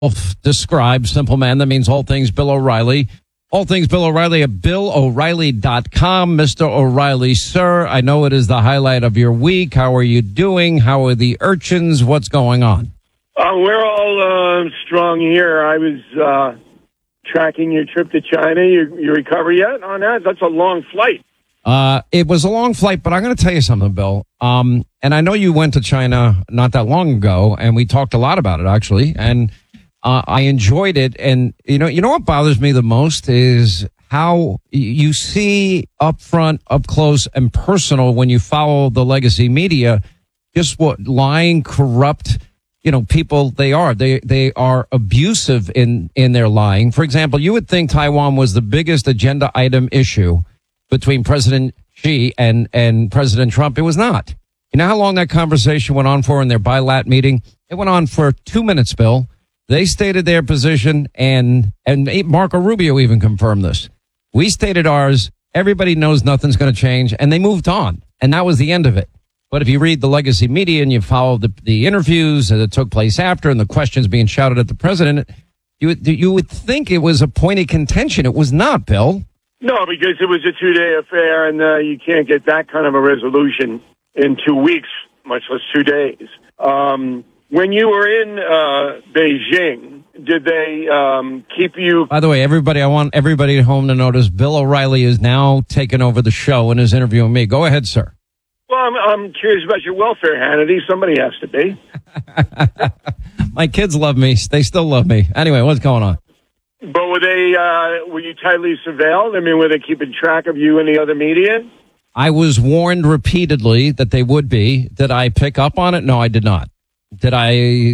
self-described simple man. That means all things Bill O'Reilly. All things Bill O'Reilly at BillO'Reilly.com. Mr. O'Reilly, sir, I know it is the highlight of your week. How are you doing? How are the urchins? What's going on? We're all strong here. I was tracking your trip to China. You recover yet on that? That's a long flight. It was a long flight, but I'm going to tell you something, Bill. And I know you went to China not that long ago, and we talked a lot about it, actually. And I enjoyed it. And, you know what bothers me the most is how you see up front, up close and personal when you follow the legacy media, just what lying, corrupt, people they are. They are abusive in their lying. For example, you would think Taiwan was the biggest agenda item issue between President Xi and President Trump. It was not. You know how long that conversation went on for in their bilat meeting? It went on for 2 minutes, Bill. They stated their position, and Marco Rubio even confirmed this. We stated ours. Everybody knows nothing's going to change, and they moved on, and that was the end of it. But if you read the legacy media and you follow the interviews that took place after and the questions being shouted at the president, you would think it was a point of contention. It was not, Bill. No, because it was a 2-day affair, and you can't get that kind of a resolution in 2 weeks, much less 2 days. When you were in Beijing, did they keep you... By the way, I want everybody at home to notice Bill O'Reilly is now taking over the show and is interviewing me. Go ahead, sir. Well, I'm curious about your welfare, Hannity. Somebody has to be. My kids love me. They still love me. Anyway, what's going on? But were you tightly surveilled? I mean, were they keeping track of you and the other media? I was warned repeatedly that they would be. Did I pick up on it? No, I did not. Do I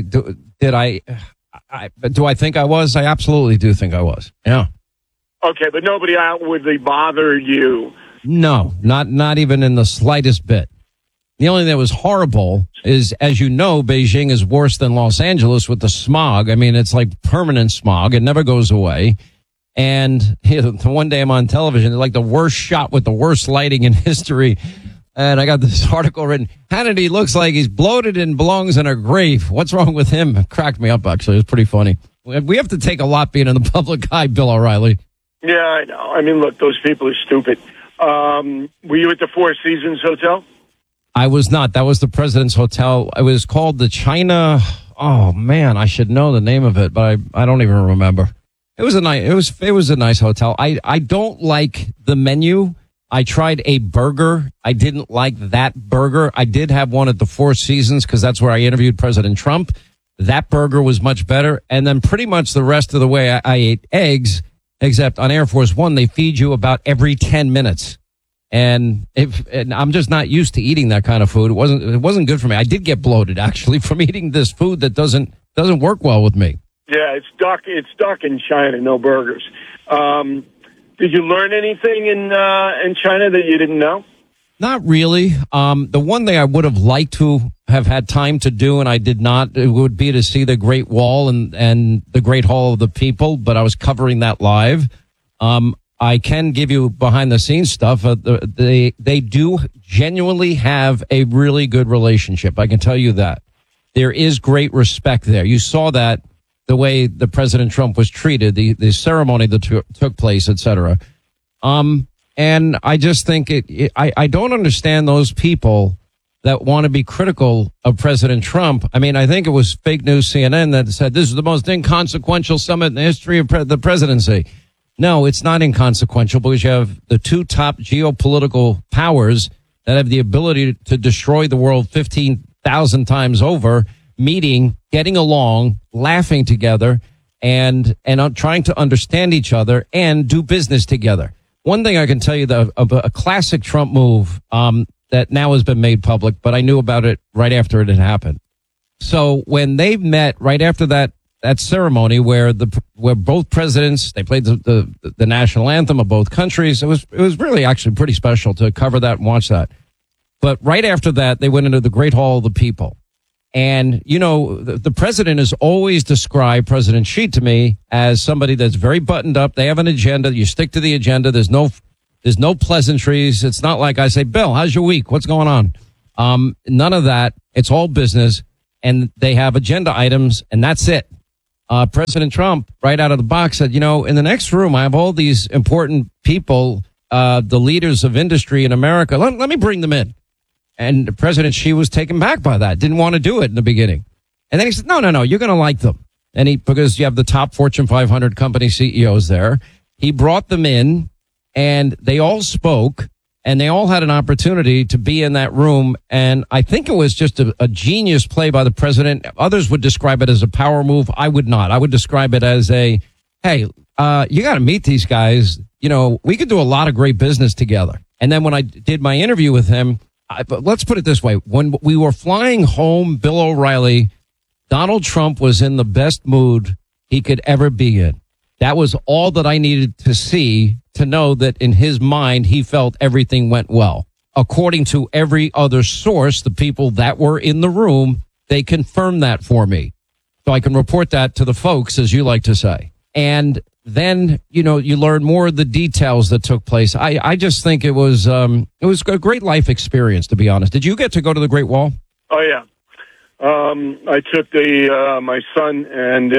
think I was? I absolutely do think I was. Yeah. Okay, but nobody outwardly bothered you. No, not even in the slightest bit. The only thing that was horrible is, as you know, Beijing is worse than Los Angeles with the smog. I mean, it's like permanent smog. It never goes away. And one day I'm on television, like the worst shot with the worst lighting in history. And I got this article written, Hannity looks like he's bloated and belongs in a grave. What's wrong with him? It cracked me up, actually. It was pretty funny. We have to take a lot being in the public eye, Bill O'Reilly. Yeah, I know. I mean, look, those people are stupid. Were you at the Four Seasons Hotel? I was not. That was the President's Hotel. It was called the China. Oh man, I should know the name of it, but I don't even remember. It was a nice hotel. I don't like the menu. I tried a burger. I didn't like that burger. I did have one at the Four Seasons because that's where I interviewed President Trump. That burger was much better. And then pretty much the rest of the way I ate eggs, except on Air Force One, they feed you about every 10 minutes. And I'm just not used to eating that kind of food. It wasn't good for me. I did get bloated actually from eating this food that doesn't work well with me. Yeah, it's dark in China, no burgers. Did you learn anything in China that you didn't know? Not really. The one thing I would have liked to have had time to do, and I did not, it would be to see the Great Wall and the Great Hall of the People, but I was covering that live. I can give you behind the scenes stuff. They do genuinely have a really good relationship. I can tell you that. There is great respect there. You saw that the way the President Trump was treated, the ceremony that took place, etc. And I just think I don't understand those people that want to be critical of President Trump. I mean, I think it was fake news CNN that said this is the most inconsequential summit in the history of the presidency. No, it's not inconsequential because you have the two top geopolitical powers that have the ability to destroy the world 15,000 times over, meeting, getting along, laughing together, and trying to understand each other and do business together. One thing I can tell you of a classic Trump move that now has been made public, but I knew about it right after it had happened. So when they met right after that ceremony where both presidents, they played the national anthem of both countries, it was really actually pretty special to cover that and watch that. But right after that, they went into the Great Hall of the People. And, you know, the president has always described President Xi to me as somebody that's very buttoned up. They have an agenda. You stick to the agenda. There's no pleasantries. It's not like I say, Bill, how's your week? What's going on? None of that. It's all business. And they have agenda items, and that's it. President Trump, right out of the box, said, in the next room, I have all these important people, the leaders of industry in America. Let me bring them in. And President Xi was taken back by that, didn't want to do it in the beginning. And then he said, no, you're going to like them. And because you have the top Fortune 500 company CEOs there, he brought them in and they all spoke and they all had an opportunity to be in that room. And I think it was just a genius play by the president. Others would describe it as a power move. I would not. I would describe it as hey, you got to meet these guys. We could do a lot of great business together. And then when I did my interview with him, let's put it this way. When we were flying home, Bill O'Reilly, Donald Trump was in the best mood he could ever be in. That was all that I needed to see to know that in his mind, he felt everything went well. According to every other source, the people that were in the room, they confirmed that for me. So I can report that to the folks, as you like to say. And then, you learn more of the details that took place. I just think it was a great life experience, to be honest. Did you get to go to the Great Wall? Oh, yeah. I took my son, and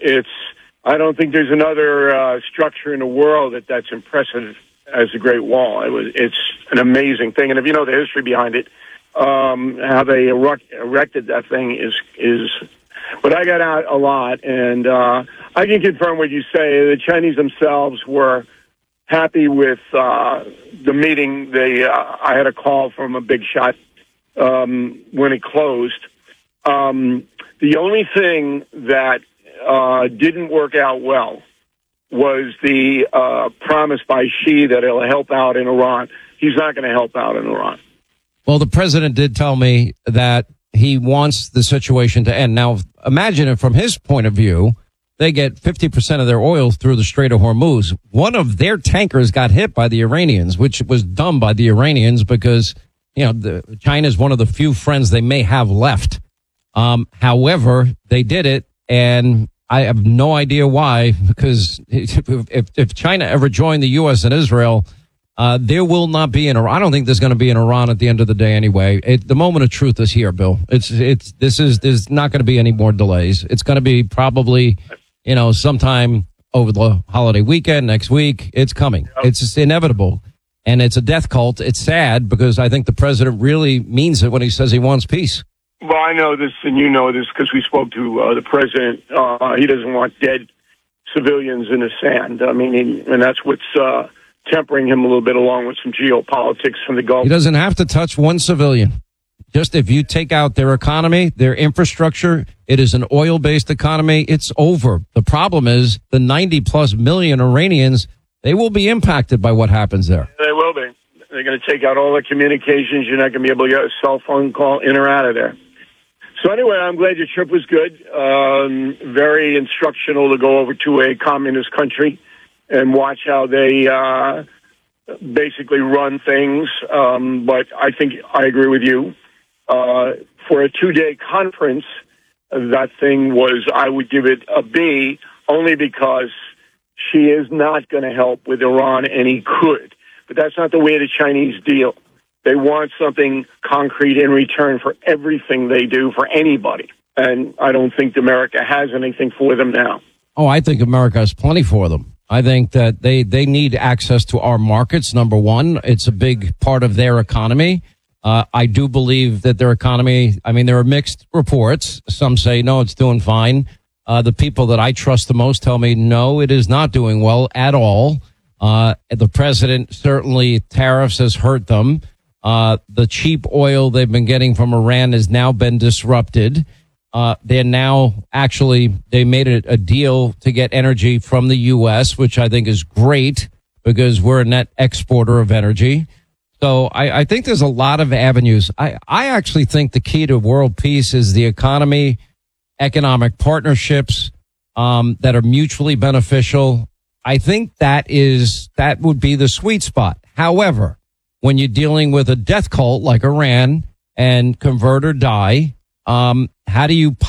I don't think there's another structure in the world that's impressive as the Great Wall. It's an amazing thing, and if you know the history behind it, how they erected that thing is. But I got out a lot, and I can confirm what you say. The Chinese themselves were happy with the meeting. I had a call from a big shot when it closed. The only thing that didn't work out well was the promise by Xi that he'll help out in Iran. He's not going to help out in Iran. Well, the president did tell me that he wants the situation to end. Now, imagine if from his point of view, they get 50% of their oil through the Strait of Hormuz. One of their tankers got hit by the Iranians, which was dumb by the Iranians because, China is one of the few friends they may have left. However, they did it, and I have no idea why, because if China ever joined the U.S. and Israel, there will not be I don't think there's going to be an Iran at the end of the day anyway. The moment of truth is here, Bill. There's not going to be any more delays. It's going to be probably, sometime over the holiday weekend, next week. It's coming. Yep. It's just inevitable. And it's a death cult. It's sad because I think the president really means it when he says he wants peace. Well, I know this, and you know this, because we spoke to the president. He doesn't want dead civilians in the sand. I mean, and that's what's tempering him a little bit, along with some geopolitics from the Gulf. He doesn't have to touch one civilian. Just if you take out their economy, their infrastructure, it is an oil-based economy, it's over. The problem is the 90-plus million Iranians, they will be impacted by what happens there. They will be. They're going to take out all the communications. You're not going to be able to get a cell phone call in or out of there. So anyway, I'm glad your trip was good. Very instructional to go over to a communist country and watch how they basically run things. But I think I agree with you. For a 2-day conference, that thing was, I would give it a B, only because she is not going to help with Iran, and he could. But that's not the way the Chinese deal. They want something concrete in return for everything they do for anybody. And I don't think America has anything for them now. Oh, I think America has plenty for them. I think that they need access to our markets, number one. It's a big part of their economy. I do believe that their economy, there are mixed reports. Some say, no, it's doing fine. The people that I trust the most tell me, no, it is not doing well at all. The president, certainly tariffs has hurt them. The cheap oil they've been getting from Iran has now been disrupted. They're now they made a deal to get energy from the U.S., which I think is great because we're a net exporter of energy. So I think there's a lot of avenues. I actually think the key to world peace is the economy, economic partnerships that are mutually beneficial. I think that would be the sweet spot. However, when you're dealing with a death cult like Iran and convert or die, how do you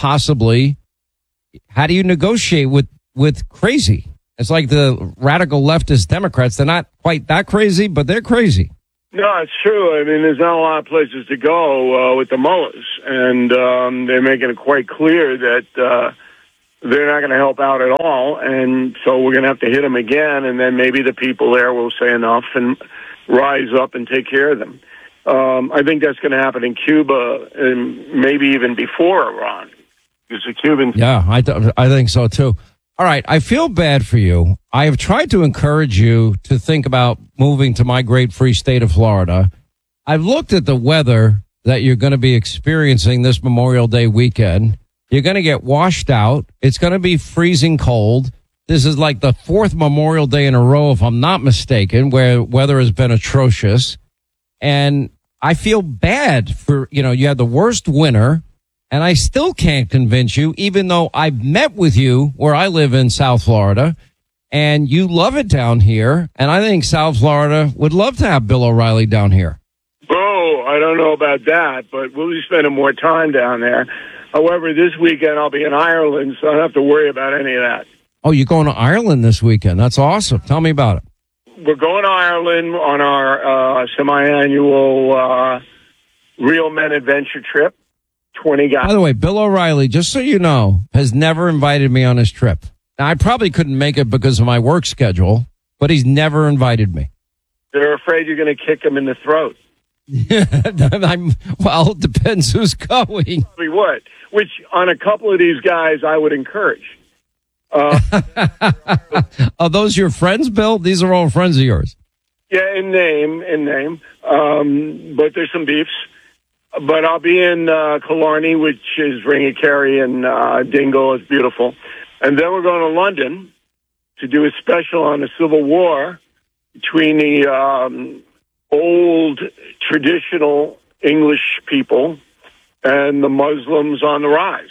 negotiate with crazy? It's like the radical leftist Democrats. They're not quite that crazy, but they're crazy. No, it's true. There's not a lot of places to go with the mullahs, and they're making it quite clear that they're not going to help out at all. And so we're going to have to hit them again, and then maybe the people there will say enough and rise up and take care of them. I think that's going to happen in Cuba and maybe even before Iran. Because the Cubans... Yeah, I think so, too. All right, I feel bad for you. I have tried to encourage you to think about moving to my great free state of Florida. I've looked at the weather that you're going to be experiencing this Memorial Day weekend. You're going to get washed out. It's going to be freezing cold. This is like the fourth Memorial Day in a row, if I'm not mistaken, where weather has been atrocious. And I feel bad for, you had the worst winter. And I still can't convince you, even though I've met with you where I live in South Florida, and you love it down here. And I think South Florida would love to have Bill O'Reilly down here. Oh, I don't know about that, but we'll be spending more time down there. However, this weekend I'll be in Ireland, so I don't have to worry about any of that. Oh, you're going to Ireland this weekend. That's awesome. Tell me about it. We're going to Ireland on our semi-annual Real Men Adventure trip. 20 guys. By the way, Bill O'Reilly, just so you know, has never invited me on his trip. Now, I probably couldn't make it because of my work schedule, but he's never invited me. They're afraid you're going to kick him in the throat. Well, it depends who's going. We would, which on a couple of these guys I would encourage. Are those your friends, Bill? These are all friends of yours. Yeah, in name. But there's some beefs. But I'll be in Killarney, which is Ringakerry and Dingle. It's beautiful. And then we're going to London to do a special on the Civil War between the old traditional English people and the Muslims on the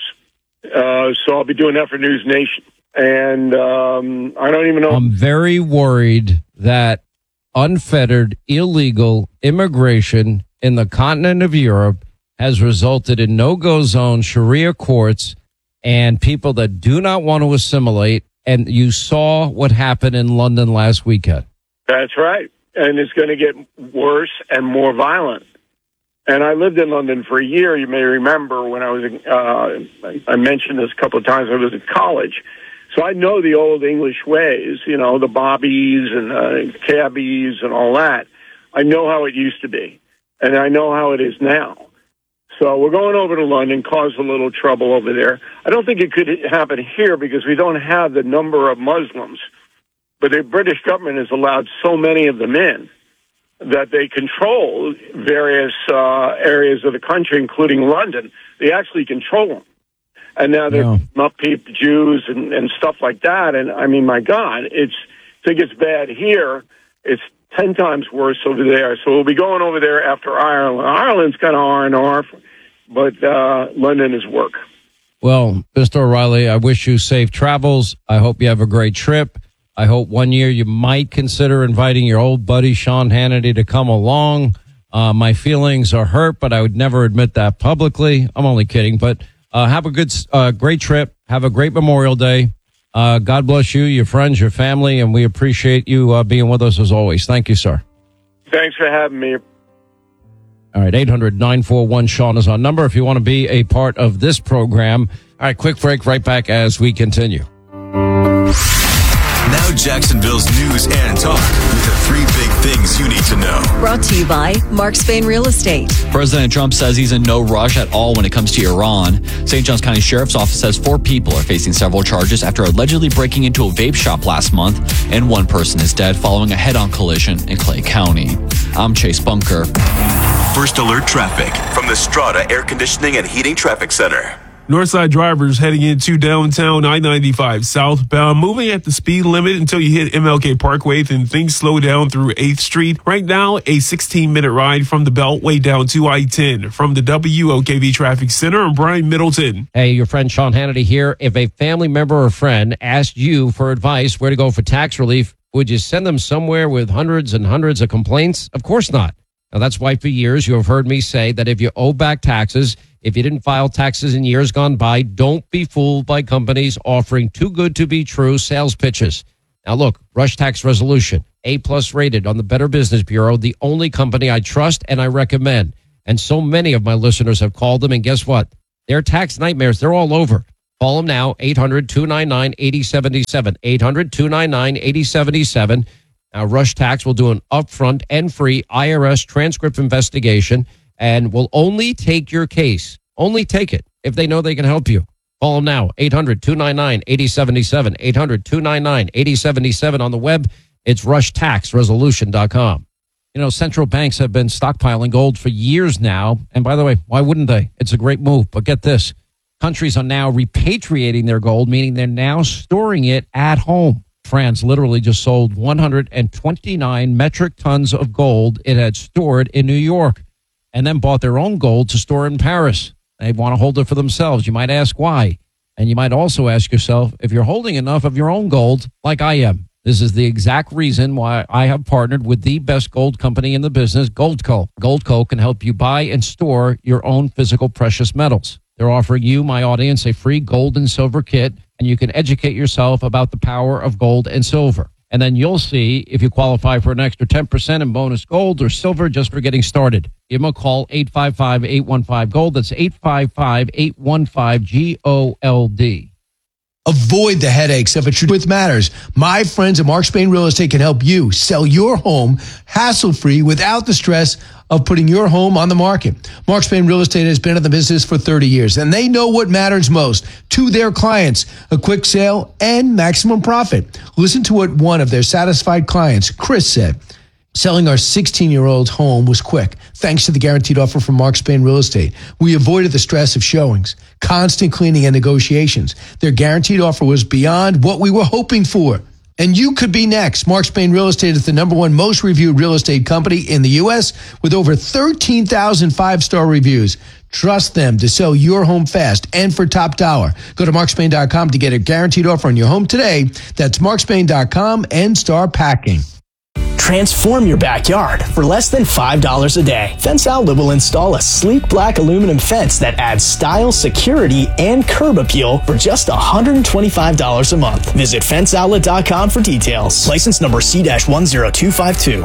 rise. So I'll be doing that for News Nation. And I don't even know. I'm very worried that unfettered, illegal immigration in the continent of Europe has resulted in no-go zone, Sharia courts, and people that do not want to assimilate. And you saw what happened in London last weekend. That's right. And it's going to get worse and more violent. And I lived in London for a year. You may remember when I was, I mentioned this a couple of times, I was at college. So I know the old English ways, the bobbies and cabbies and all that. I know how it used to be. And I know how it is now. So we're going over to London, cause a little trouble over there. I don't think it could happen here because we don't have the number of Muslims. But the British government has allowed so many of them in that they control various areas of the country, including London. They actually control them. And now they're up people, Jews and stuff like that. And I mean, my God, I think it's bad here. It's 10 times worse over there. So we'll be going over there after Ireland. Ireland's kind of R&R, but London is work. Well, Mr. O'Reilly, I wish you safe travels. I hope you have a great trip. I hope one year you might consider inviting your old buddy Sean Hannity to come along. My feelings are hurt, but I would never admit that publicly. I'm only kidding. But have a great trip. Have a great Memorial Day. God bless you, your friends, your family, and we appreciate you being with us as always. Thank you, sir. Thanks for having me. All right, 800-941-SEAN is our number if you want to be a part of this program. All right, quick break, right back as we continue. Now Jacksonville's news and talk with the three big things you need to know. Brought to you by Mark Spain Real Estate. President Trump says he's in no rush at all when it comes to Iran. St. Johns County Sheriff's Office says 4 people are facing several charges after allegedly breaking into a vape shop last month, and 1 person is dead following a head-on collision in Clay County. I'm Chase Bunker. First alert traffic from the Strata Air Conditioning and Heating Traffic Center. Northside drivers heading into downtown I-95 southbound, moving at the speed limit until you hit MLK Parkway, then things slow down through 8th Street. Right now, a 16-minute ride from the Beltway down to I-10. From the WOKV Traffic Center, I'm Brian Middleton. Hey, your friend Sean Hannity here. If a family member or friend asked you for advice where to go for tax relief, would you send them somewhere with hundreds and hundreds of complaints? Of course not. Now, that's why for years you have heard me say that if you owe back taxes, if you didn't file taxes in years gone by, don't be fooled by companies offering too good to be true sales pitches. Now, look, Rush Tax Resolution, A+ rated on the Better Business Bureau, the only company I trust and I recommend. And so many of my listeners have called them, and guess what? Their tax nightmares, they're all over. Call them now, 800-299-8077, 800-299-8077. Now, Rush Tax will do an upfront and free IRS transcript investigation and will only take your case. Only take it if they know they can help you. Call them now, 800-299-8077, 800-299-8077. On the web, it's rushtaxresolution.com. You know, central banks have been stockpiling gold for years now. And by the way, why wouldn't they? It's a great move. But get this. Countries are now repatriating their gold, meaning they're now storing it at home. France literally just sold 129 metric tons of gold it had stored in New York and then bought their own gold to store in Paris. They want to hold it for themselves. You might ask why. And you might also ask yourself if you're holding enough of your own gold like I am. This is the exact reason why I have partnered with the best gold company in the business, Goldco. Goldco can help you buy and store your own physical precious metals. They're offering you, my audience, a free gold and silver kit, and you can educate yourself about the power of gold and silver. And then you'll see if you qualify for an extra 10% in bonus gold or silver just for getting started. Give them a call, 855-815-GOLD. That's 855-815-GOLD. Avoid the headaches of a truth matters. My friends at Mark Spain Real Estate can help you sell your home hassle-free without the stress of putting your home on the market. Mark Spain Real Estate has been in the business for 30 years, and they know what matters most to their clients, a quick sale and maximum profit. Listen to what one of their satisfied clients, Chris, said. Selling our 16-year-old home was quick, thanks to the guaranteed offer from Mark Spain Real Estate. We avoided the stress of showings, constant cleaning, and negotiations. Their guaranteed offer was beyond what we were hoping for. And you could be next. Mark Spain Real Estate is the #1 most reviewed real estate company in the U.S. with over 13,000 five-star reviews. Trust them to sell your home fast and for top dollar. Go to markspain.com to get a guaranteed offer on your home today. That's markspain.com and start packing. Transform your backyard for less than $5 a day. Fence Outlet will install a sleek black aluminum fence that adds style, security, and curb appeal for just $125 a month. Visit fenceoutlet.com for details. License number C-10252.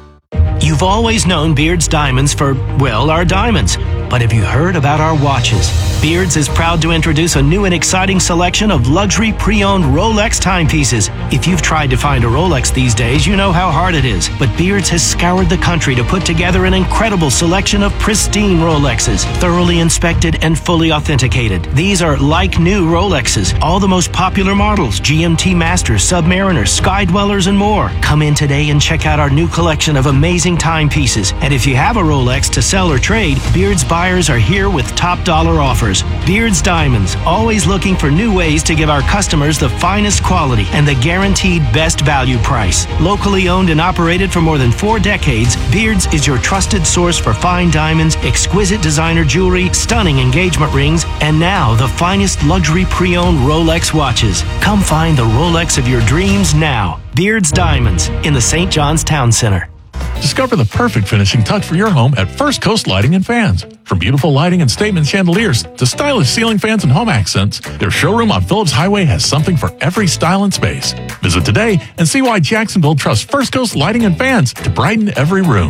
You've always known Beard's Diamonds for, well, our diamonds. But have you heard about our watches? Beard's is proud to introduce a new and exciting selection of luxury pre-owned Rolex timepieces. If you've tried to find a Rolex these days, you know how hard it is. But Beard's has scoured the country to put together an incredible selection of pristine Rolexes, thoroughly inspected and fully authenticated. These are like new Rolexes, all the most popular models, GMT Masters, Submariners, Sky Dwellers, and more. Come in today and check out our new collection of amazing timepieces. And if you have a Rolex to sell or trade, Beard's buyers are here with top dollar offers. Beard's Diamonds, always looking for new ways to give our customers the finest quality and the guaranteed best value price. Locally owned and operated for more than 4 decades, Beard's is your trusted source for fine diamonds, exquisite designer jewelry, stunning engagement rings, and now the finest luxury pre-owned Rolex watches. Come find the Rolex of your dreams now. Beard's Diamonds in the St. John's Town Center. Discover the perfect finishing touch for your home at First Coast Lighting and Fans. From beautiful lighting and statement chandeliers to stylish ceiling fans and home accents, their showroom on Phillips Highway has something for every style and space. Visit today and see why Jacksonville trusts First Coast Lighting and Fans to brighten every room.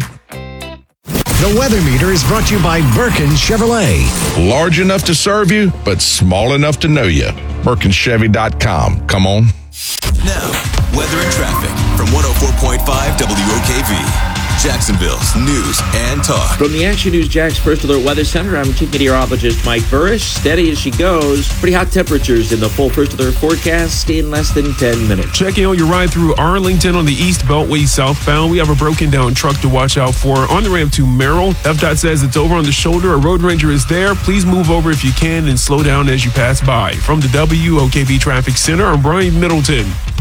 The Weather Meter is brought to you by Birkin Chevrolet. Large enough to serve you, but small enough to know you. BirkinChevy.com. Come on. Now, weather and traffic from 104.5 WOKV. Jacksonville's news and talk. From the Action News Jax First Alert Weather Center, I'm Chief Meteorologist Mike Burrish. Steady as she goes. Pretty hot temperatures in the full First Alert forecast in less than 10 minutes. Checking out your ride through Arlington on the East Beltway southbound. We have a broken down truck to watch out for on the ramp to Merrill. FDOT says it's over on the shoulder. A road ranger is there. Please move over if you can and slow down as you pass by. From the WOKV Traffic Center, I'm Brian Middleton.